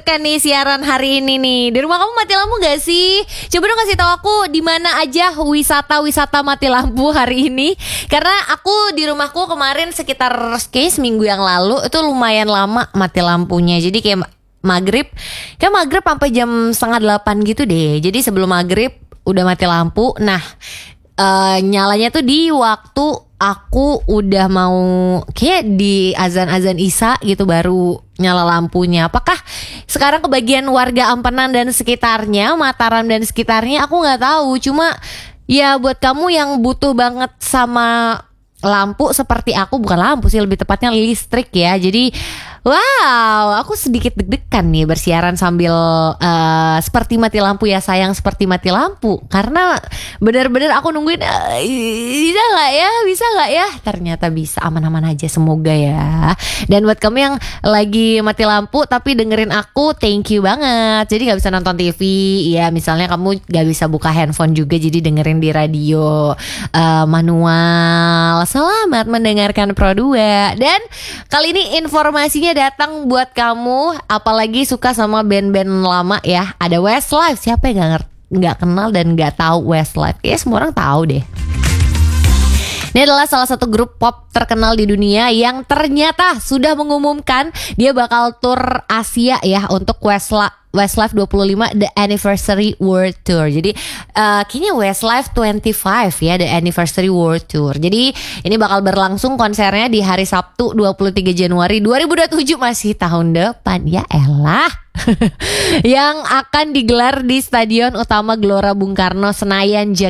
deg-degan nih siaran hari ini nih. Di rumah kamu mati lampu gak sih? Coba dong kasih tahu aku di mana aja wisata-wisata mati lampu hari ini. Karena aku di rumahku kemarin sekitar kayak seminggu yang lalu itu lumayan lama mati lampunya. Jadi kayak maghrib sampai jam 7:30 gitu deh. Jadi sebelum maghrib udah mati lampu. Nah nyalanya tuh di waktu aku udah mau kayak di azan-azan Isya gitu baru nyala lampunya. Apakah sekarang kebagian warga Ampenan dan sekitarnya, Mataram dan sekitarnya, aku nggak tahu. Cuma ya buat kamu yang butuh banget sama lampu seperti aku, bukan lampu sih, lebih tepatnya listrik ya. Jadi wow, aku sedikit deg-degan nih bersiaran sambil seperti mati lampu ya sayang, seperti mati lampu. Karena benar-benar aku nungguin bisa nggak ya? Ternyata bisa, aman-aman aja semoga ya. Dan buat kamu yang lagi mati lampu tapi dengerin aku, thank you banget. Jadi nggak bisa nonton TV, ya misalnya kamu nggak bisa buka handphone juga, jadi dengerin di radio manual. Selamat mendengarkan Pro 2. Dan kali ini informasinya datang buat kamu, apalagi suka sama band-band lama ya. Ada Westlife, siapa yang nggak kenal dan nggak tahu Westlife? Ya semua orang tahu deh. Ini adalah salah satu grup pop terkenal di dunia yang ternyata sudah mengumumkan dia bakal tur Asia ya untuk Westlife 25 The Anniversary World Tour. Jadi kayaknya Westlife 25 ya, The Anniversary World Tour. Jadi ini bakal berlangsung konsernya di hari Sabtu 23 Januari 2027, masih tahun depan. Ya elah. Yang akan digelar di Stadion Utama Gelora Bung Karno, Senayan, Jakarta